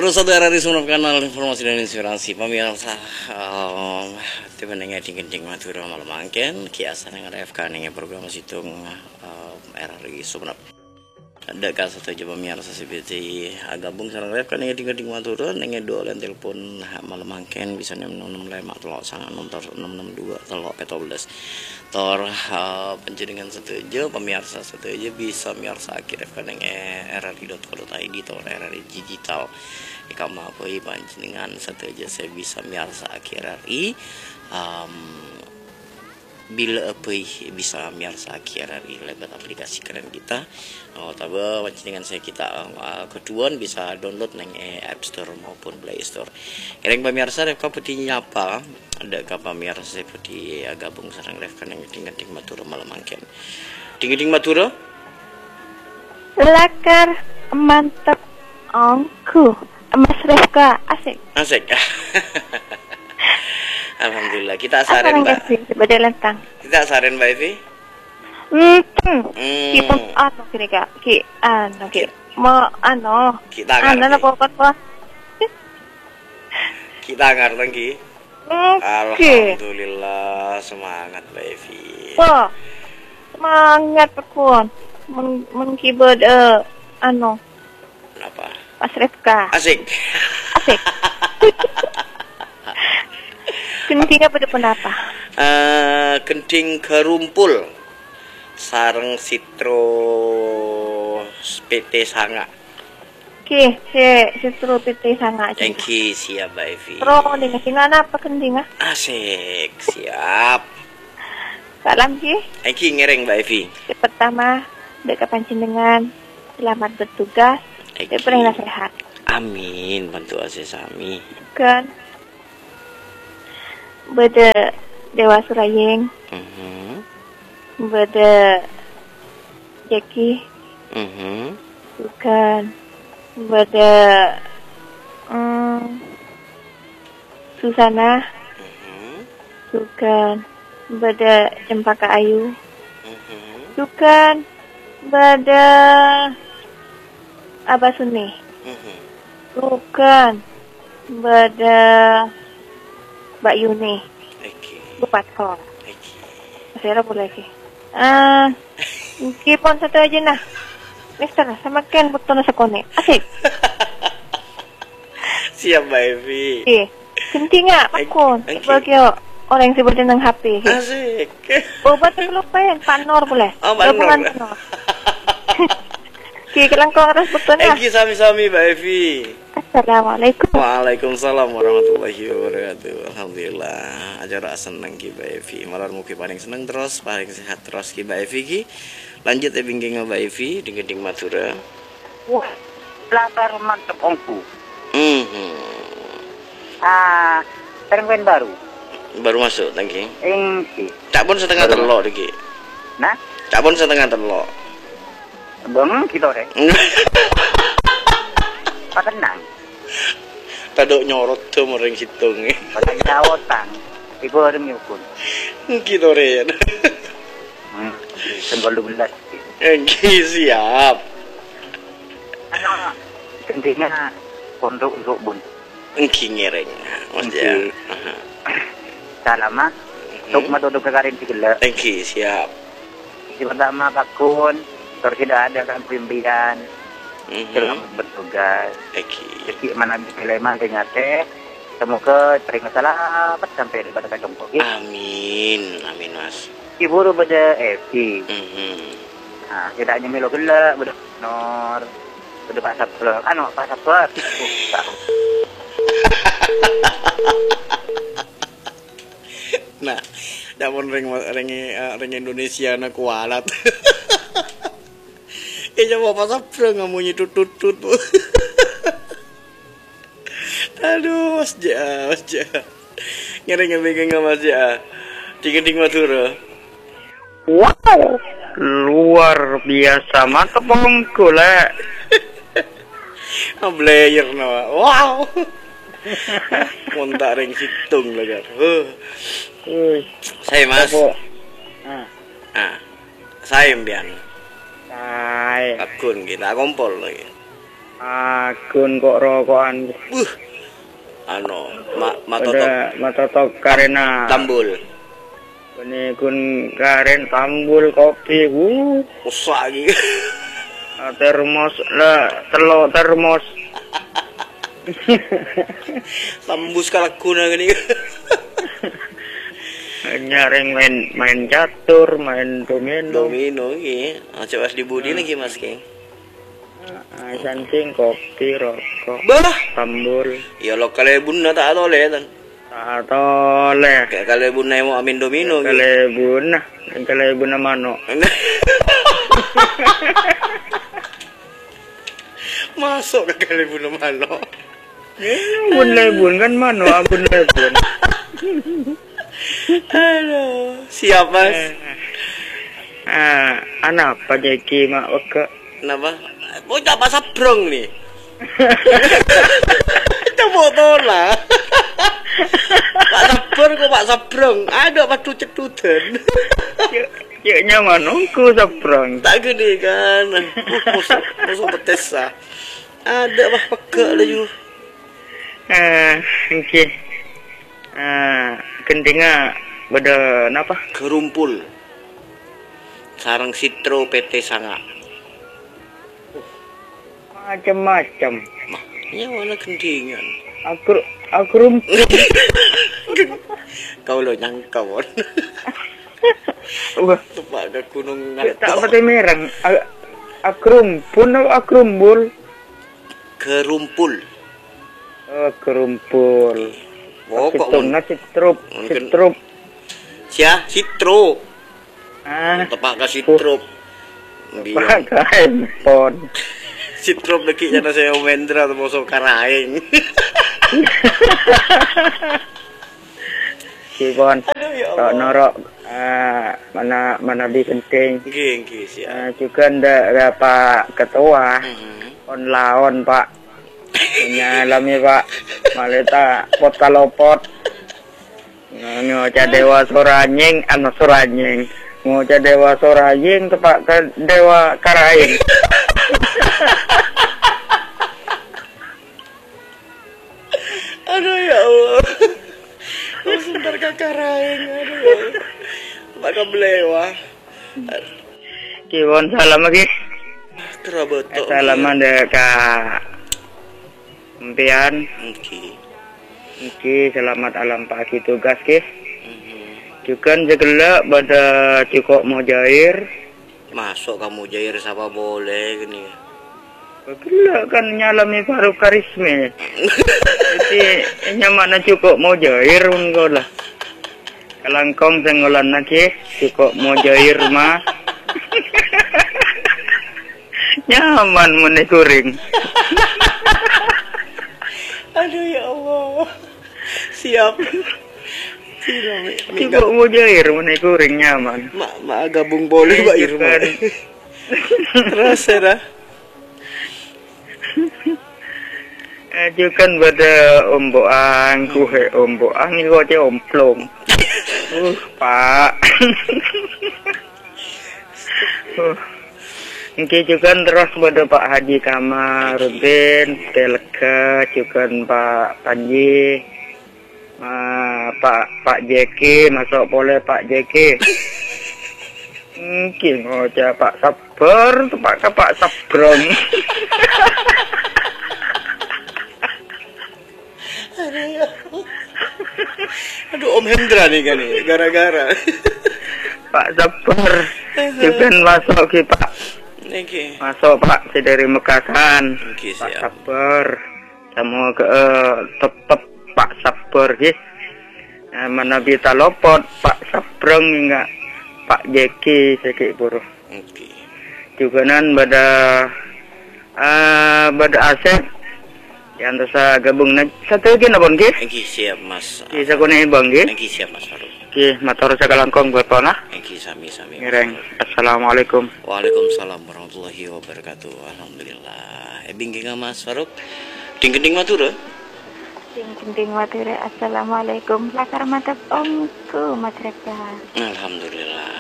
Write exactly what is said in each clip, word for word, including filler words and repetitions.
Perlu satu R R I Sumenep kanal informasi dan inspirasi pemirsa. Um, Tiba nengnya dingin-dingin Madura malam mangken kiasan yang R F K nengnya program situng um, R R I Sumenep. Ada kasus saja pemirsa C B T gabung sareng R F K nengnya dingin-dingin Madura nengnya dua dan telepon malam mangken bisa enam enam lima telok sangat nomor enam enam dua telok petoldes. Tor uh, penjaringan setuju pemirsa setuju bisa mirsa akhir F K nengnya R R I dot co dot I D tor R R I digital. Jika mampu panjenengan setuju saya bisa mirsa akhir R R I um, bila apa bisa mirsa akhir R R I lewat aplikasi keren kita. Oh, tapi panjenengan saya kita uh, kedua bisa download neng App Store maupun Play Store. Kira pemirsa F K putih nyapa ada kapal pemirsa seperti uh, gabung sarang F K neng ding-ding Madura malam mangken. Ding-ding Madura. Lakar mantap ongku. Mas Refka asik. Asik. Alhamdulillah kita asarin Mbak. Sebagai lentang. Kita asarin Mbak Evi. Hmm. Hmm. Ki pun ano kira ka. Ki ano ki. Mo ano. Kita ngarti. Ano na pokot po. Kita ngarti lagi. Okay. Alhamdulillah semangat Mbak Evi. Po. Semangat pekun. Men men keyboard uh, ano. Kenapa? Mas Refka. Asik. Asik. Kenting apa depan apa? Uh, kenting kerumpul sarang sitro P T Sanga. Oke, si sitro P T Sanga. Thank you siap Mbak Evi. Pro ning sinana apa kenting ah? Asik siap. Salam ki. Thank you ngereng Mbak Evi. Pertama, dekat panjenengan selamat bertugas. Saya pernah sehat. Amin, bantu asis sami. Kan beda Dewa Surayeng, uh -huh. beda Jeki, uh -huh. bukan beda um, Susana, uh -huh. bukan beda Cempaka Ayu, uh -huh. bukan beda Abah Suni, uh -huh. bukan beda Mbak Yuni, okay. Bupat Kor. Okay. Masih boleh sih. Ah, kipon satu aja nah. Mister sama Ken butuh nasi kone. Asik. Siap Mbak Evi. Iya. Kenting nggak, pakun. Bagi orang yang sibuk dengan H P. Asik. Obat yang lupa yang Panor boleh. Oh, Panor. Ki kelangkong harus betul nah. Eki sami-sami Mbak Evi. Assalamualaikum. Waalaikumsalam warahmatullahi wabarakatuh. Alhamdulillah acara seneng ki Mbak Evi. Malar mugi paling seneng terus, paling sehat terus ki Mbak Evi ki. Lanjut ya bingking Mbak Evi di Geding Madura. Wah, lakar mantep ongku. Hmm. -hmm. Ah, terengken baru. Baru masuk tangki. Engki. Cak pun setengah telok iki. Nah, cak pun setengah telok. Bang, kita deh. Pak tenang. Tadok nyorot tuh mereng hitung. Pasang jawotan. Ibu orang nyukun. Gitu re. Hmm, tanggal dua belas. Engki siap. Ano, kentingnya pondok untuk bun. Engki ngereng. Maksudnya. Salama. Untuk matodok kekarin sigala. Engki siap. Si pertama pakun. Kalau tidak ada kan pimpinan. Selamat bertugas. Jadi mana bisa lemah ternyata semoga sering selamat sampai pada kacungkok. Amin, amin mas. Ibu ru pada F P. Nah, tidak hanya melo gula, pada nor, pada pasapler, ano pasapler. Nah, dapun ring ring ring Indonesia na kualat. Eh coba pasapler ngamunyi tutut-tut. Aduh, Mas Ja, Mas Ja. Ngering-ngering Mas Ja. Ding-ding Madura. Wow, luar biasa, mantap bangku lah. Player no. Wow. Montak ring situng lah kan. Huh. Saya Mas. Ah. Ah. Saya mbian. Hai. Akun kita kompol lagi. Akun kok rokokan. Uh. Ano, ma matotok Ada matotok karena tambul. Ini kun karen tambul kopi. Uh. Usah gitu. Termos lah, telo termos. Tembus kalakuna gini. Nyaring main main catur, main domino. Domino gitu. Ah, coba di budi lagi Mas King. Ah, sancing kopi, rokok, Bah, tambul. ya lo kalebun na tak tole tan. Atole. Kayak kalebun na mo amin domino gitu. Kalebun na, kalebun na mano. Masuk ke kalebun na mano. Bun lebun kan mano, abun lebun. Aduh, siap Mas. Ah, anak apa jeki mak weke. Kenapa? Mau coba sabrong nih. Coba tolak. Pak Sabar kok Pak Sabrong. Ada Pak Tucet-tucet. Ya nyaman ku sabrang. Tak gede kan. Musuh musuh petesa. Ada Pak pegak lagi. Ah, oke. Ah, kendinga beda napa? Gerumpul. Sarang Sitro P T Sanga. Macam-macam. Mah, ini mana kendingan? Aku aku rum. Kau lo nyangkau. Wah, Tepat ke gunung tak ngantok. pati merang. Akrum pun akrumbul. Gerumpul. Oh, kerumpul. Oh, kok Citungna citrup, mungkin- citrup. Sia Sitro. Ah, Tepat ke Sitro. Biar pakai handphone. Sitro lagi jana saya Omendra atau bosok karaing. Sibon. Aduh ya Tak Allah. norok ah, mana mana di penting. Geng geng siap. Ah, juga ndak Pak Ketua. Mhm. On laon Pak. Nyalami Pak. Maleta pot kalopot. Ngoca dewa soranying, anu soranying. Ngoca dewa soranying tepak ke dewa karaing. Aduh ya Allah. Oh, sebentar kakak raing. Aduh ya Allah. Bakal belewah. Kibon salam lagi. Kerabatok. Salaman dek ka Empian. Oke. Oke, selamat alam pagi tugas ke. Mhm. Juga jegela pada cukup Mojair. Masuk kamu Jair siapa boleh gini. Gila kan nyalami baru karisme. Jadi nyaman cukup Mojair enggak lah. Kalangkong senggolan lagi cukup Mojair mah. Nyaman meneh kuring. Aduh ya Allah. Siap. Tidak, Cukup Mojair meneh kuring nyaman. mak mak gabung boleh Pak Irman. Terasa dah. Ajukan pada omboang, kuhe omboang ini kok omplong. Uh, Pak. uh. Oke, juga terus pada Pak Haji Kamarudin, Telega, juga Pak Panji, uh, Pak Pak Jeki, masuk boleh Pak Jeki. Mungkin ngoceh Pak Sabar, Pak Pak Sabrong. Aduh ya Allah. Aduh Om Hendra nih kan nih, gara-gara. Pak Sabar, juga masuk ke Pak. Oke. Masuk Pak, saya dari Mekasan. Oke, Pak siap. Sabar, sama ke uh, tetep Pak Sabar gitu. Nah, mana bisa lopot Pak Sabrong enggak Pak Jeki sedikit buruh. Oke. Juga nan pada uh, pada Asep yang terus gabung na satu lagi nabon ki. Oke, siap Mas. Bisa kone bang ki. Oke, siap Mas Farouk. Ki motor saya kalangkong buat pona. Oke, sami-sami. Ngereng. Assalamualaikum. Waalaikumsalam warahmatullahi wabarakatuh. Alhamdulillah. Eh bingking Mas Farouk. Ding-ding matur. Ting-ting watire. Assalamualaikum. Lakar mantap omku Mas Rekta. Alhamdulillah.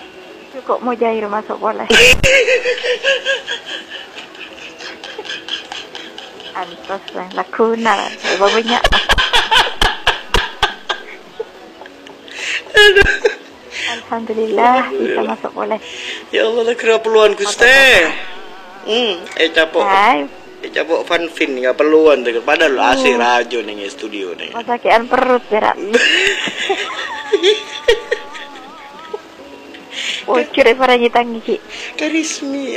Cukup Mojair masuk boleh. Antos lah, lakuna lah. Iba banyak. Alhamdulillah bisa masuk boleh. Ya Allah lah kira peluan Guste. Hmm, eh capok. Hai. Eh capok Van Vin nggak peluan deh. Padahal uh. A C rajo nih studio nih. Masakian perut berak. Oh, curi para nyitangi ki. Karismi.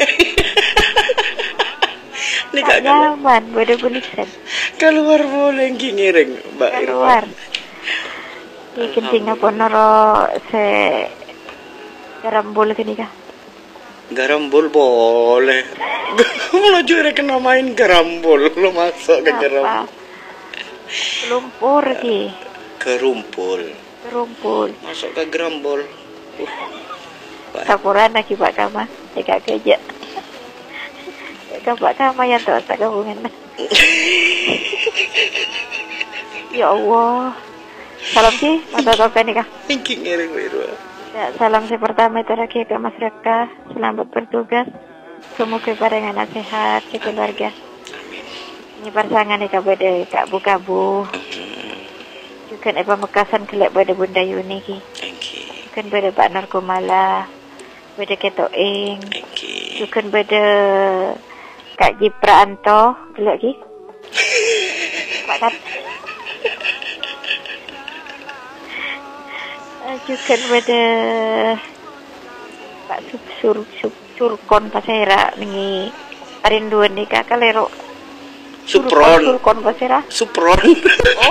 Ini kak nyaman, beda bulisan. Keluar boleh ngiring, Mbak. Keluar. Ini kencing apa noro se garam bol kini kah? Garam bol boleh. Lo jure kena main garam bol, lo masuk ke garam. Lumpur ki. Kerumpul. Kerumpul. Masuk ke garam bol. Uh. Sapuran lagi Pak Kama, jaga kerja. Jaga Pak Kama yang tak tak gabungan. Ya Allah. Salam sih, mata toka nih kah? Ya, salam saya pertama terakhir ke Mas Reka. Selamat bertugas. Semoga barengan sehat keluarga. Ini pasangan nih kepada Kak Bu Kabu. Juga nih pamekasan kelak pada Bunda Yuni ki. Bukan pada Pak Narkomala. Pada Ketoing. Bukan pada Kak Jipra Anto. Kelak ki. Pak Kat. Juga pada Pak Sur Sur Sur Surkon Pasera nengi arinduan nih Kak Kalero. Supron. Surkon Pasera. Supron. Oh.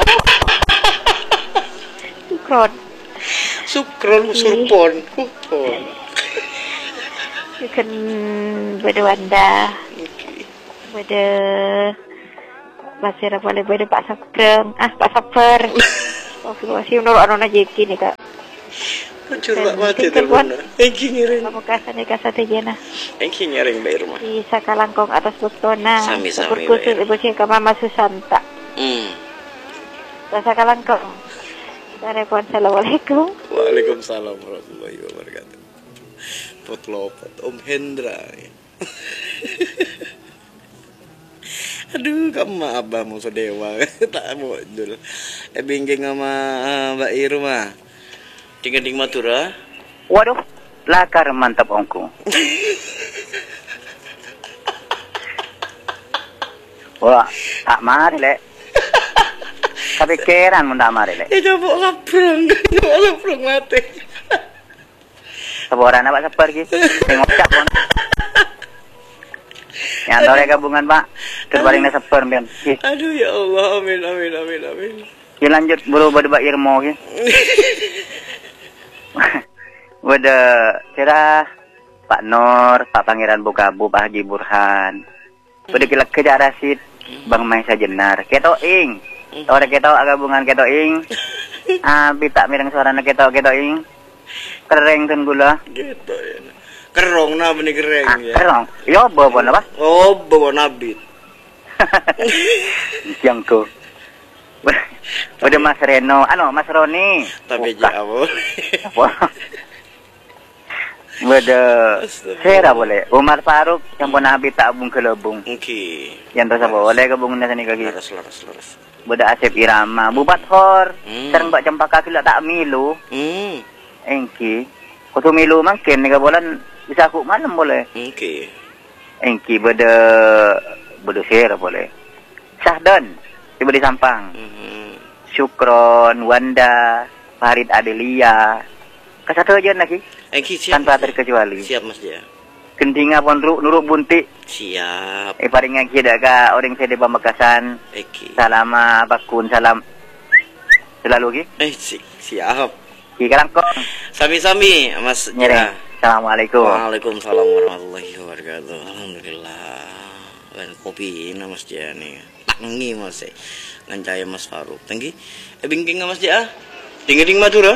Supron. Supron Surpon. Supron. Juga pada Wanda. Pada Pasera boleh pada Pak Sapreng. Ah Pak Saper. Oh, masih menurut anak jeki nih Kak. Curbat mati tuh bener. Engki ngiring. Kamu kasane kasate jena. Engki ngiring Mbak Irma. Di Sakalangkong atas Butona. Sami-sami. Berkusut ibu cik Mama Susanta. Hmm. Di Sakalangkong. Assalamualaikum. Waalaikumsalam warahmatullahi wabarakatuh. Potlopat Om Hendra. Aduh, kamu mah abahmu sedewa. Tak modul. Eh bingging sama Mbak Irma. Tinggal-tinggal Madura. Waduh, lakar mantap ongku. Wah, tak mari lek. Kepikiran mun tak mari lek. Eh coba labrang, coba labrang mati. Saboran Pak Sabar ki. Sing ngocak pun. Yang tore gabungan Pak. Terus baringnya Sabar mbiyen. Aduh ya Allah, amin amin amin amin. Ya lanjut buru pada Mbak Irmo ki. Pada kira Pak Nur, Pak Pangeran Bukabu, Pak Haji Burhan. Pada kira kerja Rasid, Bang Maisa Jenar. Ketoing. Ora keto gabungan ketoing. Ah, bitak mireng suarana keto ketoing. Kereng ten gula. Gitu ya. Kerong na benih kereng ah, ya. Kerong. Yo bawa apa? Oh, bawa nabit. Jangko. Udah Mas Reno, ano Mas Roni. Tapi jauh. Beda Sera boleh. Umar Faruk yang pernah habis tak abung kelebung. Oke. Yang terus apa boleh gabung dengan sini kaki. Laras laras laras. Beda Asep Irama, Bubat Hor. Hmm. Serang bak cempaka kila tak milu. Hmm. Engki. Kutu milu mungkin tiga bulan bisa aku malam boleh. Oke. Engki beda beda Sera boleh. Sahdan tiba di Sampang. Hmm. Syukron, Wanda, Farid Adelia. Kesatu aja lagi. Engki siap. Tanpa terkecuali. Siap Mas ya. Kentinga pon nuruk bunti. Siap. Eh paling ngaki dak ka orang saya di Pamekasan. Eki. Salama bakun salam. Selalu ki. Eh si siap. Ki kalangkong. Sami-sami Mas Nyereng. Assalamualaikum. Waalaikumsalam warahmatullahi wabarakatuh. Alhamdulillah. Dan kopi ini Mas Jani. Tangi Mas. Ngancaya Mas Faruk. Tanggi. Eh bingking Mas Ja. Ding-ding Madura.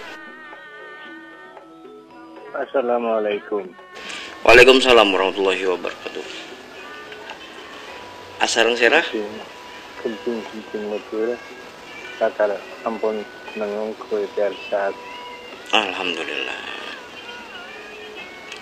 Assalamualaikum. Waalaikumsalam warahmatullahi wabarakatuh. Asareng serah. Kencing-kencing Madura. Kakak ampun nangong kue biasa. Alhamdulillah.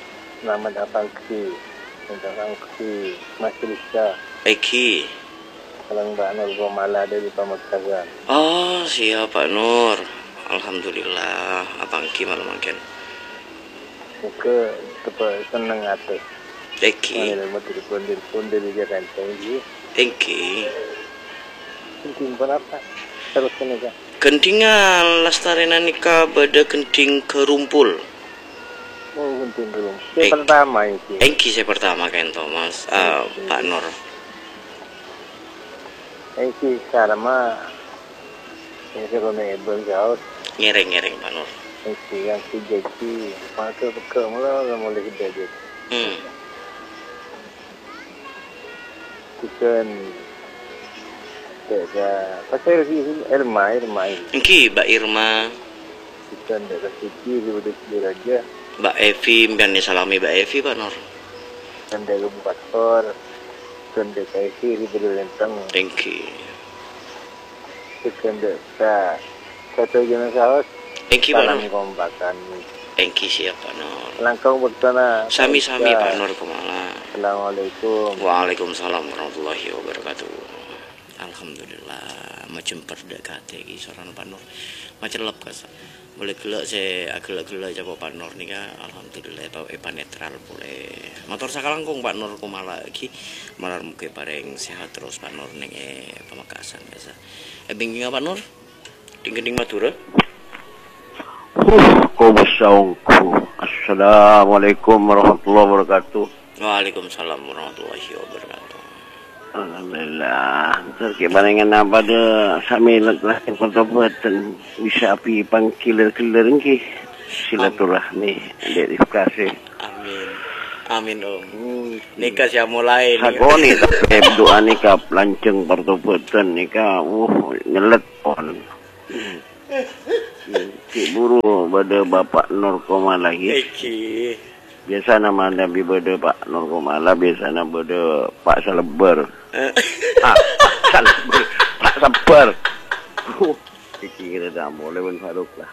Selamat datang ke datang ke Mas Rizka. Eki. Kalau Mbak Nur Komala ada di Pamekasan. Oh, siap Pak Nur. Alhamdulillah, abang Ki malam mungkin. Muka tepat senang atas. Thank you. Mana mau telepon telepon dari jalan tinggi. Thank you. Kenting berapa? Terus nikah. Kentingan lestarinan nikah beda kenting kerumpul. Oh, kenting belum. Saya pertama ini. Thank you saya pertama kan Thomas, uh, Pak Nur. Ini karena ini sebenarnya beliau Ngereng-ngereng Pak Nur. ini yang kejadi maka bekam lah mulai kejadi. Hmm. Bukan tidak pasal ini Irma Irma ini. Engki Mbak Irma. Bukan dekat sini sudah sendiri aja. Mbak Evi, dan salami Mbak Evi Pak Nur. Dan dari Bukasor, dan dari kiri berlentang. Thank you. Bukan dekat satu jenis saus. Thank you Pak Nur. Salam kompakan. Thank you siap Pak Nur. Langkau bertana. Sami-sami Pak Nur Kumala. Assalamualaikum. Waalaikumsalam warahmatullahi wabarakatuh. Alhamdulillah macam perdekati lagi seorang Pak Nur. Macam lep kasa. Boleh gelak saya gelak-gelak jawab Pak Nur nih kan. Alhamdulillah Pak Epa netral boleh. Motor sakalangkung Pak Nur Kumala lagi. Malar muka pareng sehat terus Pak Nur nih eh Pamekasan biasa. Eh bingung Pak Nur? Ding-ding Madura. Kubasangku. Assalamualaikum warahmatullahi wabarakatuh. Waalaikumsalam warahmatullahi wabarakatuh. Alhamdulillah. Terkibarangan apa dia sambil lahir pertobatan bisa api pangkiler-kiler ngki silaturahmi verifikasi. Amin. Amin Om. Nikah siap mulai nih. Sakoni tapi doa nikah lanceng pertobatan nikah uh nyelet on. Ki buru pada Bapak Nur Komala lagi. Eki. Biasa nama Nabi pada Pak Nur Komala, biasa nama pada Pak Saleber. ah, Pak Saleber, Pak Sabar. Uh, kira dah boleh Ben Faruk lah.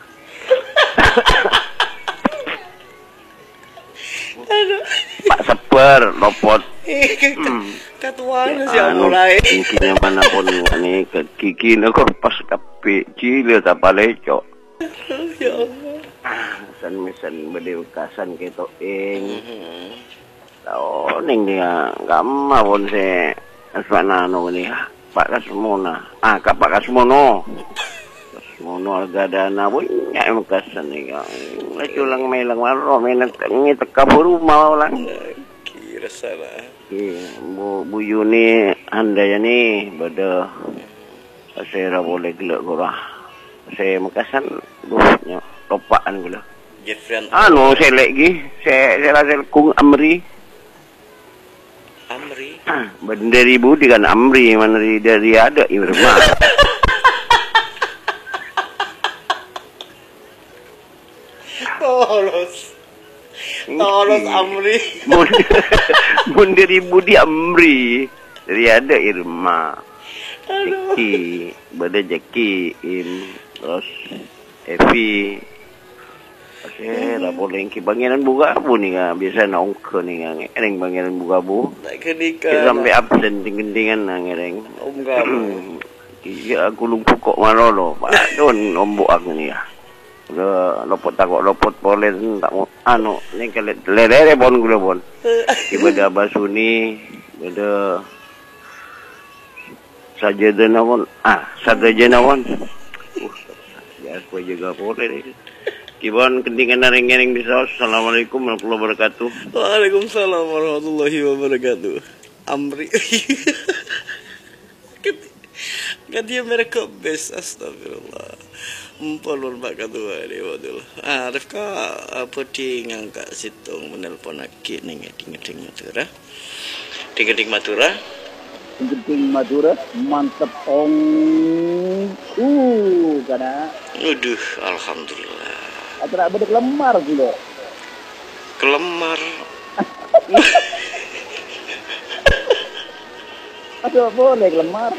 Pak Sabar, lopot. Hmm. Katuan siap mulai. Mungkin yang manapun ini kiki nak pas kapi cile tak palecok. Ya Allah. San-san berdewakasan kita ing. Tahu ning dia gamma pun se asana no ni Pak Kasmona. Ah Kak Pak Kasmono. Kasmono harga dana punya makasan ni kan. Laculang may lang maro may nagtangi teka rumah lang. Kira salah. Bu Bu Yuni andaya ni bada saya boleh gelak gurah. Saya makasan duhnya lopaan gula. Jeffrian. Anu saya lagi, saya saya rasa kung Amri. Amri. Benderi budi kan Amri mana dari dari ada Irma. Tolos. Tolos Amri. Benderi budi Amri dari ada Irma. Aduh. Jeki, beda Jeki, Im, terus Evi. Saya dah boleh ki bangiran buka bu ni kan biasa nak ongke ni kan ngereng bangiran buka bu. Tak kenikah. Sampai absen tinggendingan nang ngereng. Om kamu. Iya aku lumpuh kok marah lo. Pak don ombok aku ni ya. Udah lopot takut lopot boleh tak mau anu ni kalau lelere bon gula bon. Ibadah basuni, ibadah saja denawon. Ah saja denawon. Uh, ya aku juga boleh. Kibon kentingan naring-naring bisa. Assalamualaikum warahmatullahi wabarakatuh. Waalaikumsalam warahmatullahi wabarakatuh. Amri. Ganti mereka best astagfirullah. Empalur bak kedua ni betul. Ah, Rifka apa ting angkat situng menelpon aki ning ding-ding Madura. Ding-ding Madura. Ding Madura mantap ong. Uh, kana. Aduh, alhamdulillah. Atrak bedek lemar pula. Kelemar. Aduh boleh lemar.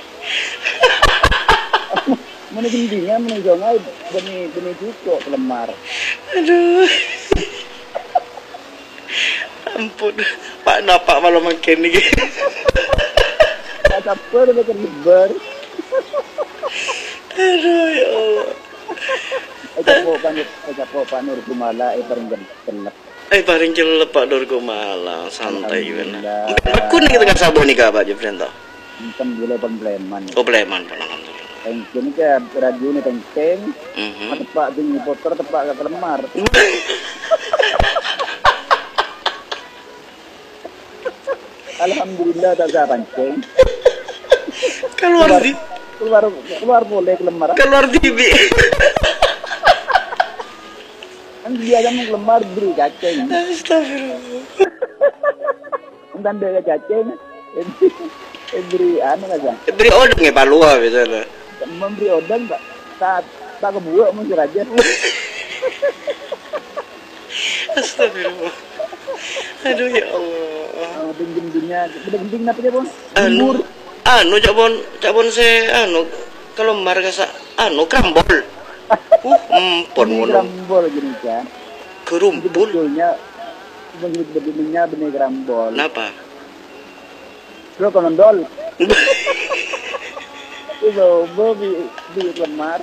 Mana gendingnya, mana jongai, benih benih cucuk kelemar. Aduh. Ampun. Pak napak malam makin ni. tak kapal dia makan lebar. Aduh ya Allah. Eh capo panur, eh capo panur kumala eh paling gelap. Eh paling celep Pak Dorgo Malang, santai benar. Kun kita kan sabun nih Kak Pak Jefrian toh. Bukan boleh pembleman. Oh Bleman Pak alhamdulillah. Tengking ini ke radio ini tengking. Mhm. Tepak tinggi motor tepak ke kelemar. Alhamdulillah tak ada pancing. Keluar di Keluar keluar boleh kelemar. keluar di bi. Kan dia kan kelemar beri cacing. Astagfirullah. Entar dia cacing. Eh beri anu aja. Beri odeng ya Pak Lua misalnya. Memberi odang tak tak tak kebuak mesti raja. Astagfirullah. Aduh ya Allah. Ding-dingnya, ding-ding apa dia, Bang? Anu, anu cak bon, cak bon se anu kalau mar kasa anu krambol. Uh, empon ngono. Krambol gini kan. Kerumpul. Sebetulnya benih benihnya benih krambol. Kenapa? Lo kalau dol. Itu babi di lemar.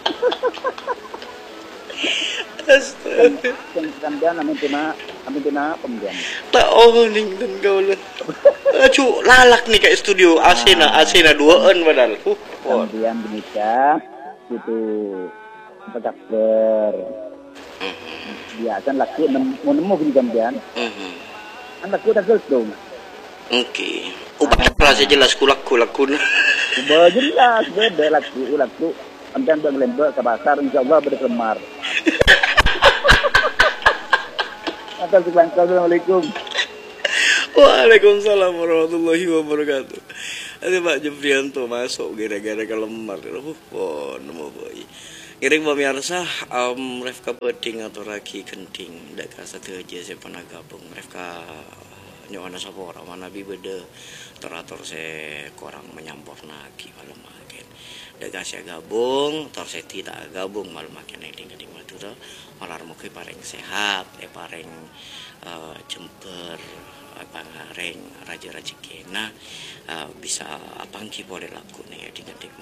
Astaga. Kan dia namin tina, namin tina pemdiam. Tak oning dan gaulan. Acu lalak nih kayak studio Asena Asena duaan padahal. Uh, Kemudian menikah itu pedaker. Biasa laku mau nemu gini kemudian. Kan laku tak dong. Oke. Ubah rasa jelas kulak kulak kun. Jelas beda laku laku. Kemudian bang lembek ke pasar insya Allah berkelemar. Assalamualaikum. Waalaikumsalam warahmatullahi wabarakatuh. Ada Pak Jefrianto masuk gara-gara kelemar. Oh, nemu boy. Kiring pemirsa, um, Refka Beding atau Raki Kenting, daka satu aja saya pernah gabung. Refka nyawana sapora mana bi beda teratur saya kurang menyampur lagi malam makin. Daka saya gabung, tor saya tidak gabung malam makin yang tinggal di Madura. Malar muka paling sehat, eh paling uh, jember, pangareng, raja-raja kena uh, bisa apangki boleh laku nih ya tinggal di